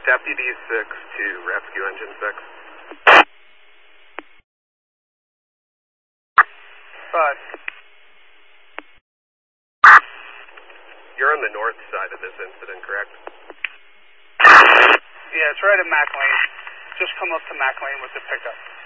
Deputy 6 to Rescue Engine 6. 5. You're on the north side of this incident, correct? Yeah, it's right at Mac Lane. Just come up to Mac Lane with the pickup.